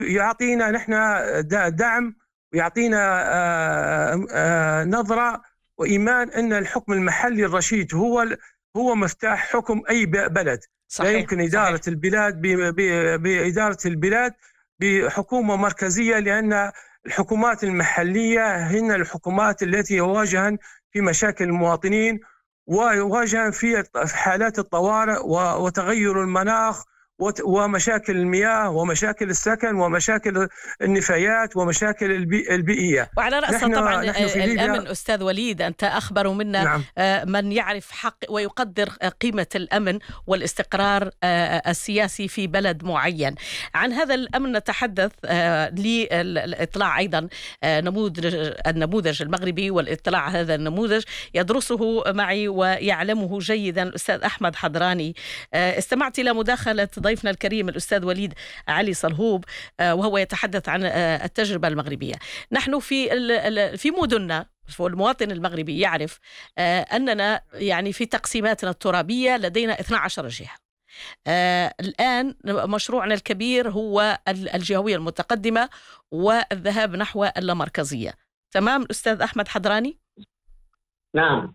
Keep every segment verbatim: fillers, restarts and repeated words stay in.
يعطينا نحن دعم، ويعطينا نظرة وإيمان أن الحكم المحلي الرشيد هو هو مفتاح حكم أي بلد. صحيح. لا يمكن إدارة صحيح. البلاد بإدارة البلاد بحكومة مركزية، لأن الحكومات المحلية هن الحكومات التي يواجهن في مشاكل المواطنين، ويواجهن في حالات الطوارئ وتغير المناخ ومشاكل المياه ومشاكل السكن ومشاكل النفايات ومشاكل البيئية. وعلى رأسها طبعا نحن في الأمن. أستاذ وليد، أنت أخبر منا. نعم. من يعرف حق ويقدر قيمة الأمن والاستقرار السياسي في بلد معين. عن هذا الأمن نتحدث للإطلاع أيضا نموذج النموذج المغربي، والإطلاع هذا النموذج يدرسه معي ويعلمه جيدا الأستاذ أحمد حضراني. استمعت إلى مداخلة ضيفنا الكريم الأستاذ وليد علي صلهوب وهو يتحدث عن التجربة المغربية. نحن في في مدننا، والمواطن المغربي يعرف أننا يعني في تقسيماتنا الترابية لدينا اثنتي عشرة جهة. الآن مشروعنا الكبير هو الجهوية المتقدمة والذهاب نحو اللامركزية. تمام الأستاذ أحمد حضراني؟ نعم.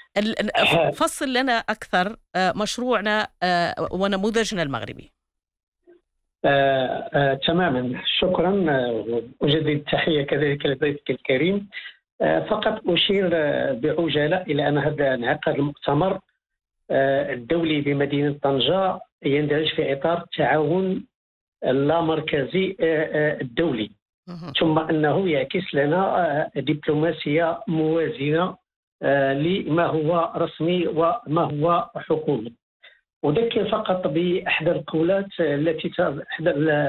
فصل لنا أكثر مشروعنا ونموذجنا المغربي. آه آه تماما، شكرا. أجدد التحية كذلك لضيفك الكريم. آه فقط أشير بعجالة إلى أن هذا انعقاد المؤتمر آه الدولي بمدينة طنجة يندرج في إطار التعاون اللامركزي آه آه الدولي، ثم أنه يعكس لنا آه دبلوماسية موازنة آه لما هو رسمي وما هو حكومي. أذكر فقط بأحد القولات التي أحد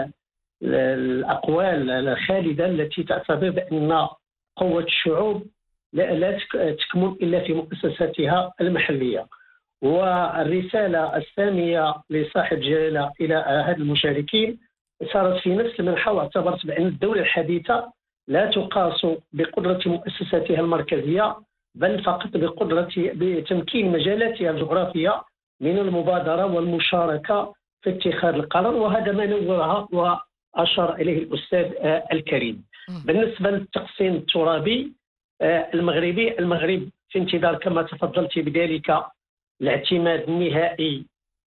الأقوال الخالدة التي تعتبر بأن قوة الشعوب لا تكمن إلا في مؤسساتها المحلية. والرسالة الثانية لصاحب جلالة إلى هذا المشاركين صارت في نفس المنحى، واعتبرت بأن الدولة الحديثة لا تقاس بقدرة مؤسساتها المركزية، بل فقط بقدرة بتمكين مجالاتها الجغرافية من المبادرة والمشاركة في اتخاذ القرار. وهذا ما نورها وأشار إليه الأستاذ الكريم. بالنسبة للتقسيم الترابي المغربي، المغرب في انتظار كما تفضلت بذلك الاعتماد النهائي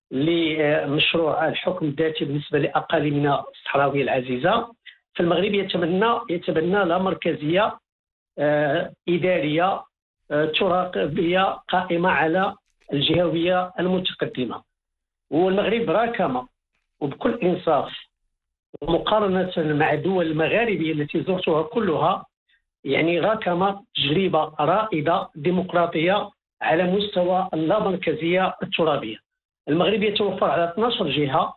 لمشروع الحكم الذاتي بالنسبة لأقاليمنا الصحراوية العزيزة. فالمغرب يتبنى يتبنى لا مركزية إدارية تراقبية قائمة على الجهوية المتقدمة. والمغرب راكم وبكل إنصاف ومقارنة مع الدول المغاربية التي زرتها كلها، يعني راكم تجربة رائدة ديمقراطية على مستوى اللامركزية الترابية. المغرب يتوفر على اثنتي عشرة جهة،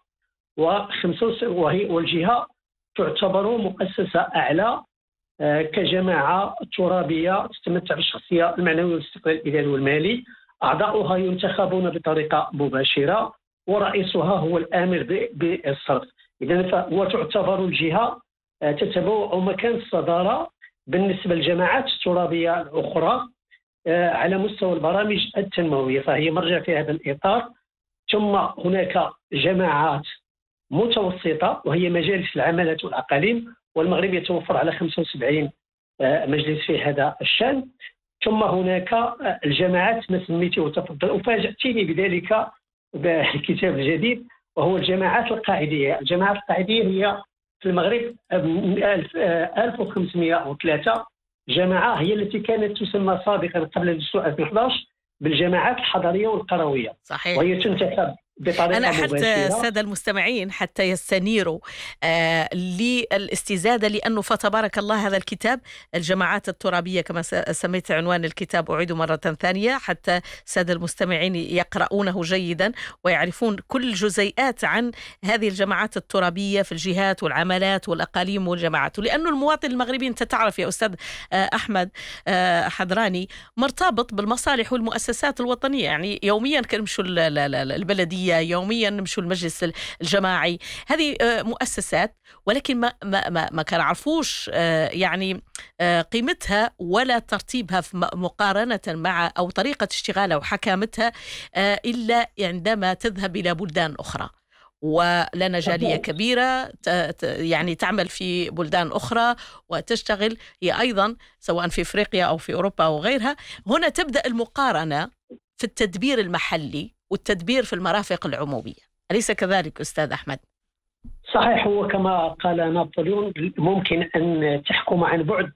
وهي والجهة تعتبر مؤسسة أعلى كجماعة ترابية تتمتع بالشخصية المعنوية والاستقلال الإداري والمالي. أعضاؤها ينتخبون بطريقة مباشرة، ورئيسها هو الآمر بالصرف. إذن وتعتبر الجهة تتبوأ مكان الصدارة بالنسبة للجماعات الترابية الأخرى على مستوى البرامج التنموية، فهي مرجع في هذا الإطار. ثم هناك جماعات متوسطة وهي مجالس العمالات والأقاليم، والمغرب يتوفر على خمسة وسبعين مجلس في هذا الشأن. ثم هناك الجماعات ما سميته وتفضل وفاجأتني بذلك بالكتاب الجديد، وهو الجماعات القاعدية. الجماعات القاعدية هي في المغرب ألف وخمسمائة وثلاثة جماعة، هي التي كانت تسمى سابقا قبل الدستور ألفين وأحد عشر بالجماعات الحضرية والقروية. صحيح. وهي تنتخب بطريقة أنا حتى مباشرة. السادة المستمعين حتى يستنيروا آه للاستزادة، لأنه فتبارك الله هذا الكتاب الجماعات الترابية كما سميت عنوان الكتاب، أعيد مرة ثانية حتى السادة المستمعين يقرؤونه جيدا ويعرفون كل جزيئات عن هذه الجماعات الترابية في الجهات والعملات والأقاليم والجماعات. ولأنه المواطن المغربي أنت تعرف يا أستاذ آه أحمد آه حضراني مرتبط بالمصالح والمؤسسات الوطنية، يعني يوميا كنمشوا البلدية، يوميا نمشوا المجلس الجماعي، هذه مؤسسات، ولكن ما ما ما, ما كان عرفوش يعني قيمتها ولا ترتيبها مقارنة مع أو طريقة اشتغالها وحكامتها إلا عندما تذهب إلى بلدان أخرى. ولنا جالية كبيرة يعني تعمل في بلدان أخرى وتشتغل هي أيضا سواء في أفريقيا أو في أوروبا أو غيرها. هنا تبدأ المقارنة في التدبير المحلي والتدبير في المرافق العمومية، أليس كذلك أستاذ أحمد؟ صحيح، هو كما قال نابليون ممكن أن تحكم عن بعد